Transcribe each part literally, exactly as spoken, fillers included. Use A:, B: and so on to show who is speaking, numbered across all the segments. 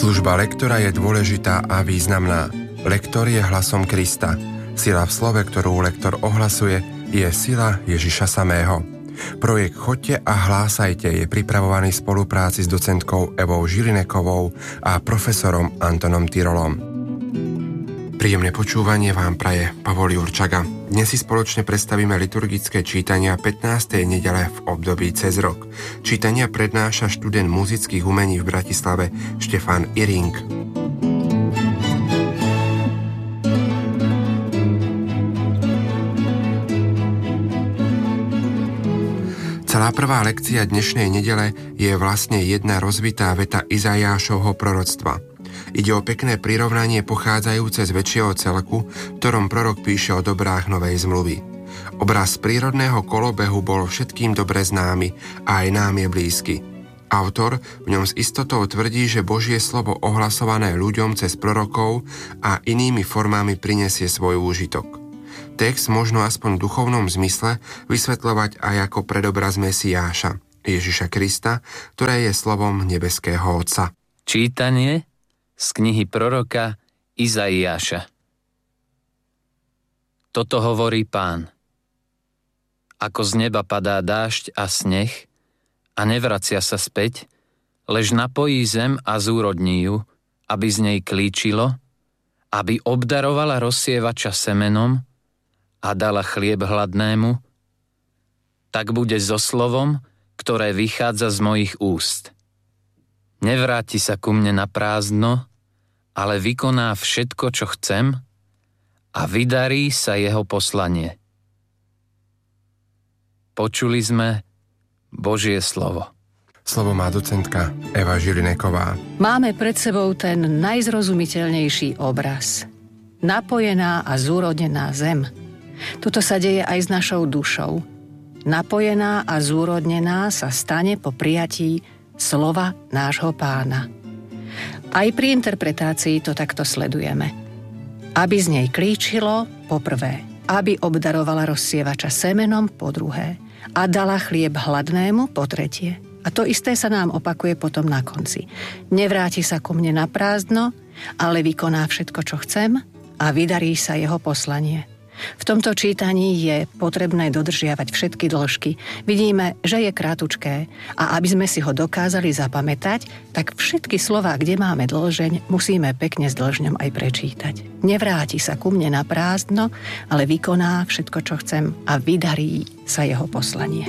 A: Služba lektora je dôležitá a významná. Lektor je hlasom Krista. Sila v slove, ktorú lektor ohlasuje, je sila Ježiša samého. Projekt Choďte a hlásajte je pripravovaný v spolupráci s docentkou Evou Žilinekovou a profesorom Antonom Tyrolom. Príjemné počúvanie vám praje Pavol Jurčaga. Dnes si spoločne predstavíme liturgické čítania pätnástej nedele v období cez rok. Čítania prednáša študent muzických umení v Bratislave Štefan Iring. Celá prvá lekcia dnešnej nedele je vlastne jedna rozvitá veta Izaiášovho proroctva. Ide o pekné prirovnanie pochádzajúce z väčšieho celku, v ktorom prorok píše o dobrách novej zmluvy. Obraz prírodného kolobehu bol všetkým dobre známy a aj nám je blízky. Autor v ňom s istotou tvrdí, že Božie slovo ohlasované ľuďom cez prorokov a inými formami prinesie svoj úžitok. Text možno aspoň v duchovnom zmysle vysvetľovať aj ako predobraz Mesiáša, Ježiša Krista, ktoré je slovom nebeského Otca.
B: Čítanie z knihy proroka Izaiáša. Toto hovorí Pán. Ako z neba padá dážď a sneh a nevracia sa späť, lež napojí zem a zúrodní ju, aby z nej klíčilo, aby obdarovala rozsievača semenom a dala chlieb hladnému, tak bude so slovom, ktoré vychádza z mojich úst. Nevráti sa ku mne na prázdno, ale vykoná všetko, čo chcem a vydarí sa jeho poslanie. Počuli sme Božie slovo.
A: Slovo má docentka Eva Žilineková.
C: Máme pred sebou ten najzrozumiteľnejší obraz. Napojená a zúrodnená zem. Toto sa deje aj s našou dušou. Napojená a zúrodnená sa stane po prijatí slova nášho Pána. Aj pri interpretácii to takto sledujeme. Aby z nej klíčilo, po prvé, aby obdarovala rozsievača semenom, po druhé, a dala chlieb hladnému, po tretie. A to isté sa nám opakuje potom na konci. Nevráti sa ku mne na prázdno, ale vykoná všetko, čo chcem a vydarí sa jeho poslanie. V tomto čítaní je potrebné dodržiavať všetky dĺžky. Vidíme, že je krátučké a aby sme si ho dokázali zapamätať, tak všetky slová, kde máme dĺžeň, musíme pekne s dĺžňom aj prečítať. Nevráti sa ku mne na prázdno, ale vykoná všetko, čo chcem a vydarí sa jeho poslanie.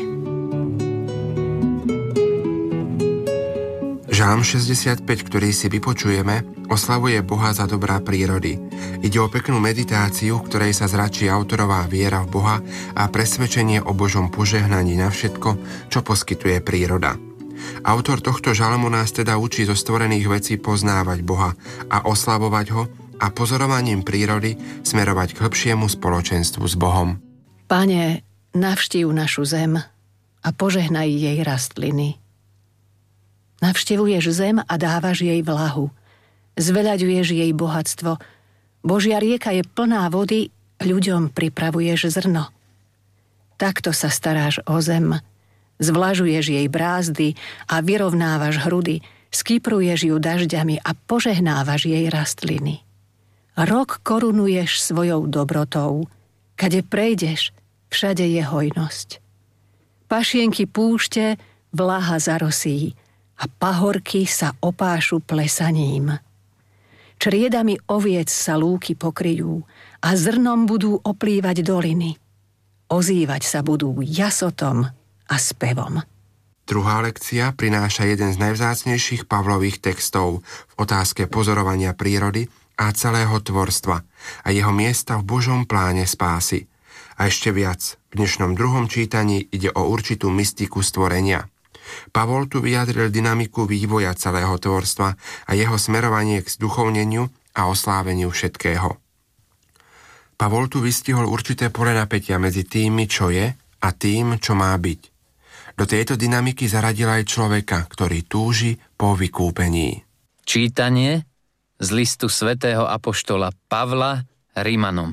A: Žalm šesťdesiatpäť, ktorý si vypočujeme, oslavuje Boha za dobrá prírody. Ide o peknú meditáciu, v ktorej sa zračí autorová viera v Boha a presvedčenie o Božom požehnaní na všetko, čo poskytuje príroda. Autor tohto žalmu nás teda učí zo stvorených vecí poznávať Boha a oslavovať ho a pozorovaním prírody smerovať k hlbšiemu spoločenstvu s Bohom.
C: Pane, navštív našu zem a požehnaj jej rastliny. Navštevuješ zem a dávaš jej vlahu. Zveľaďuješ jej bohatstvo. Božia rieka je plná vody, ľuďom pripravuješ zrno. Takto sa staráš o zem. Zvlažuješ jej brázdy a vyrovnávaš hrudy, skýpruješ ju dažďami a požehnávaš jej rastliny. Rok korunuješ svojou dobrotou. Kade prejdeš, všade je hojnosť. Pašienky púšte vlaha zarosí a pahorky sa opášu plesaním. Čriedami oviec sa lúky pokryjú a zrnom budú oplývať doliny. Ozývať sa budú jasotom a spevom.
A: Druhá lekcia prináša jeden z najvzácnejších Pavlových textov v otázke pozorovania prírody a celého tvorstva a jeho miesta v Božom pláne spásy. A ešte viac, v dnešnom druhom čítaní ide o určitú mystiku stvorenia. Pavol tu vyjadril dynamiku vývoja celého tvorstva a jeho smerovanie k zduchovneniu a osláveniu všetkého. Pavol tu vystihol určité pole napätia medzi tými, čo je, a tým, čo má byť. Do tejto dynamiky zaradil aj človeka, ktorý túži po vykúpení.
B: Čítanie z listu svätého apoštola Pavla Rimanom.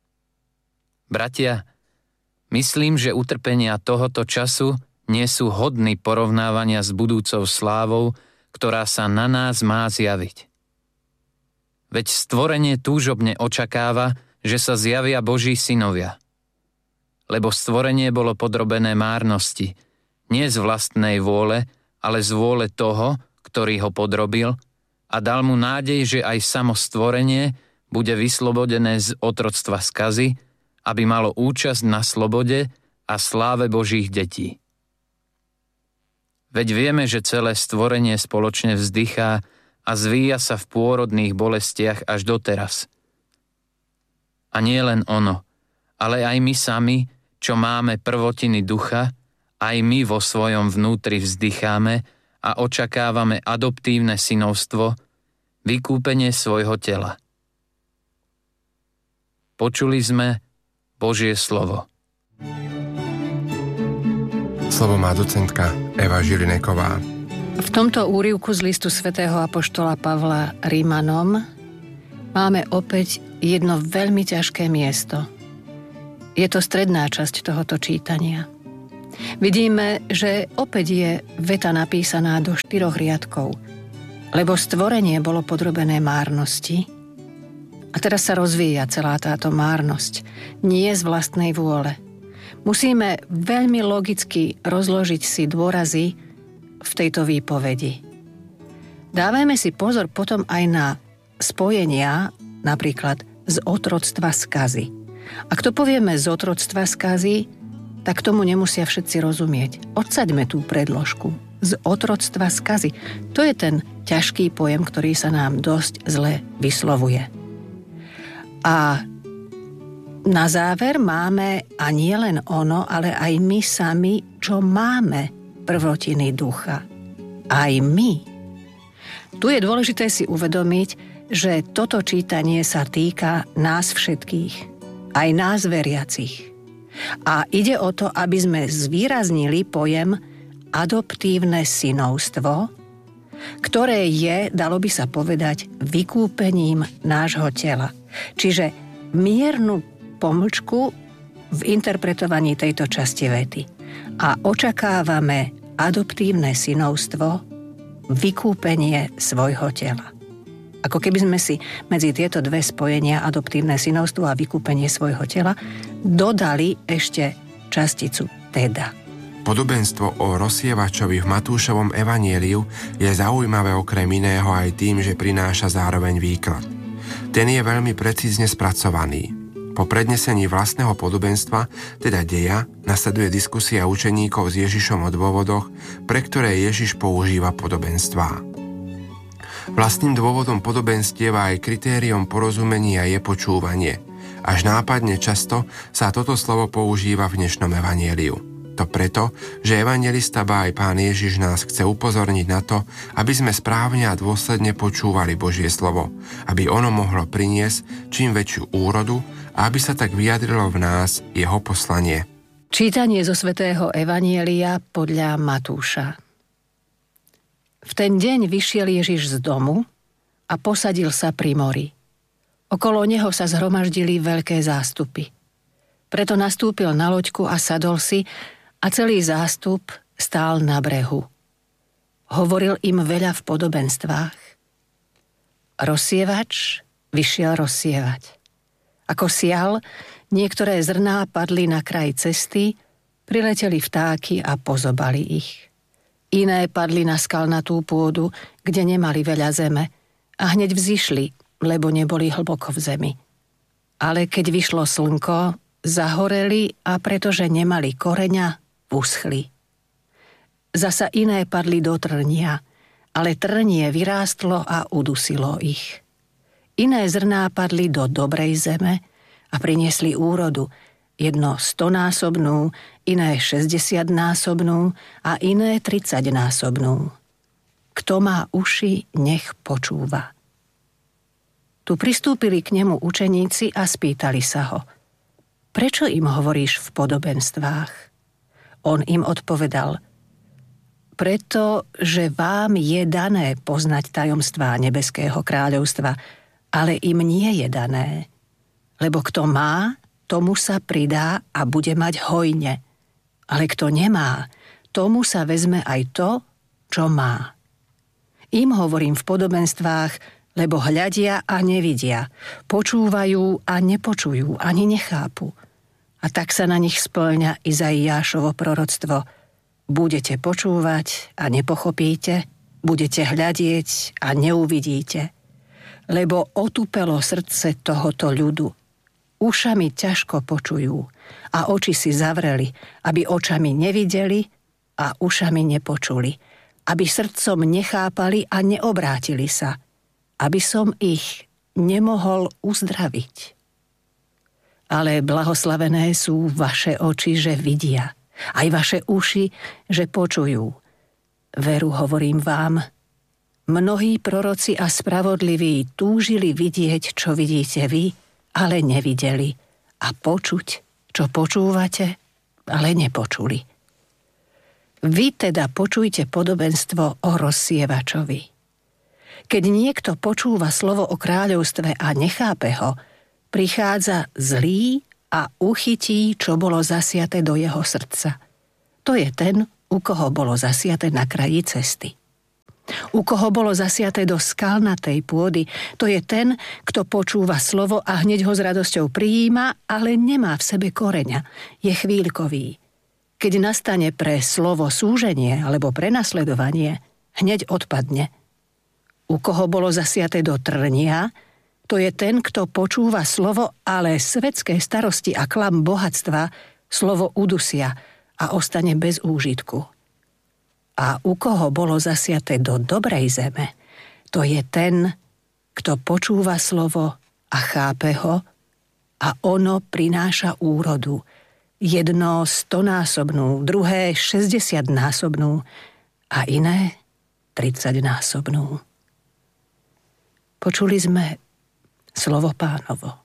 B: Bratia, myslím, že utrpenia tohoto času nie sú hodní porovnávania s budúcou slávou, ktorá sa na nás má zjaviť. Veď stvorenie túžobne očakáva, že sa zjavia Boží synovia. Lebo stvorenie bolo podrobené márnosti, nie z vlastnej vôle, ale z vôle toho, ktorý ho podrobil, a dal mu nádej, že aj samo stvorenie bude vyslobodené z otroctva skazy, aby malo účasť na slobode a sláve Božích detí. Veď vieme, že celé stvorenie spoločne vzdychá a zvíja sa v pôrodných bolestiach až doteraz. A nie len ono, ale aj my sami, čo máme prvotiny ducha, aj my vo svojom vnútri vzdycháme a očakávame adoptívne synovstvo, vykúpenie svojho tela. Počuli sme Božie slovo.
A: Slovo má docentka Eva Žilineková.
C: V tomto úryvku z listu svätého apoštola Pavla Rímanom máme opäť jedno veľmi ťažké miesto. Je to stredná časť tohoto čítania. Vidíme, že opäť je veta napísaná do štyroch riadkov, lebo stvorenie bolo podrobené márnosti a teraz sa rozvíja celá táto márnosť, nie z vlastnej vôle. Musíme veľmi logicky rozložiť si dôrazy v tejto výpovedi. Dávajme si pozor potom aj na spojenia, napríklad z otroctva skazy. Ak to povieme z otroctva skazy, tak tomu nemusia všetci rozumieť. Odsaďme tú predložku. Z otroctva skazy. To je ten ťažký pojem, ktorý sa nám dosť zle vyslovuje. A na záver máme a nie len ono, ale aj my sami, čo máme prvotiny ducha. Aj my. Tu je dôležité si uvedomiť, že toto čítanie sa týka nás všetkých. Aj nás veriacich. A ide o to, aby sme zvýraznili pojem adoptívne synovstvo, ktoré je, dalo by sa povedať, vykúpením nášho tela. Čiže miernu pomlčku v interpretovaní tejto časti vety. A očakávame adoptívne synovstvo, vykúpenie svojho tela. Ako keby sme si medzi tieto dve spojenia, adoptívne synovstvo a vykúpenie svojho tela, dodali ešte časticu teda.
A: Podobenstvo o rozsievačovi v Matúšovom evanjeliu je zaujímavé okrem iného aj tým, že prináša zároveň výklad. Ten je veľmi precízne spracovaný. Po prednesení vlastného podobenstva, teda deja, nasleduje diskusia učeníkov s Ježišom o dôvodoch, pre ktoré Ježiš používa podobenstvá. Vlastným dôvodom podobenstiev aj kritériom porozumenia je počúvanie. Až nápadne často sa toto slovo používa v dnešnom evanjeliu. To preto, že evanjelista ba aj Pán Ježiš nás chce upozorniť na to, aby sme správne a dôsledne počúvali Božie slovo, aby ono mohlo priniesť čím väčšiu úrodu a aby sa tak vyjadrilo v nás jeho poslanie.
C: Čítanie zo svätého evanjelia podľa Matúša. V ten deň vyšiel Ježiš z domu a posadil sa pri mori. Okolo neho sa zhromaždili veľké zástupy. Preto nastúpil na loďku a sadol si a celý zástup stál na brehu. Hovoril im veľa v podobenstvách. Rozsievač vyšiel rozsievať. Ako sial, niektoré zrná padli na kraj cesty, prileteli vtáky a pozobali ich. Iné padli na skalnatú pôdu, kde nemali veľa zeme a hneď vzišli, lebo neboli hlboko v zemi. Ale keď vyšlo slnko, zahoreli a pretože nemali koreňa, uschli. Zasa iné padli do trnia, ale trnie vyrástlo a udusilo ich. Iné zrná padli do dobrej zeme a priniesli úrodu, jedno stonásobnú, iné šesťdesiatnásobnú a iné tridsaťnásobnú. Kto má uši, nech počúva. Tu pristúpili k nemu učeníci a spýtali sa ho: Prečo im hovoríš v podobenstvách? On im odpovedal: Preto, že vám je dané poznať tajomstvá nebeského kráľovstva, ale im nie je dané. Lebo kto má, tomu sa pridá a bude mať hojne. Ale kto nemá, tomu sa vezme aj to, čo má. Im hovorím v podobenstvách, lebo hľadia a nevidia, počúvajú a nepočujú, ani nechápu. A tak sa na nich spĺňa Izaiášovo proroctvo. Budete počúvať a nepochopíte, budete hľadieť a neuvidíte, lebo otupelo srdce tohoto ľudu. Ušami ťažko počujú a oči si zavreli, aby očami nevideli a ušami nepočuli, aby srdcom nechápali a neobrátili sa, aby som ich nemohol uzdraviť. Ale blahoslavené sú vaše oči, že vidia, aj vaše uši, že počujú. Veru hovorím vám, mnohí proroci a spravodliví túžili vidieť, čo vidíte vy, ale nevideli, a počuť, čo počúvate, ale nepočuli. Vy teda počujte podobenstvo o rozsievačovi. Keď niekto počúva slovo o kráľovstve a nechápe ho, prichádza zlý a uchytí, čo bolo zasiaté do jeho srdca. To je ten, u koho bolo zasiaté na kraji cesty. U koho bolo zasiaté do skalnatej pôdy, to je ten, kto počúva slovo a hneď ho s radosťou prijíma, ale nemá v sebe koreňa, je chvíľkový. Keď nastane pre slovo súženie alebo prenasledovanie, hneď odpadne. U koho bolo zasiaté do trnia, to je ten, kto počúva slovo, ale svetské starosti a klam bohatstva slovo udusia a ostane bez úžitku. A u koho bolo zasiaté do dobrej zeme, to je ten, kto počúva slovo a chápe ho a ono prináša úrodu. Jedno stonásobnú, druhé šesťdesiatnásobnú a iné tridsaťnásobnú. Počuli sme slovo Pánovo.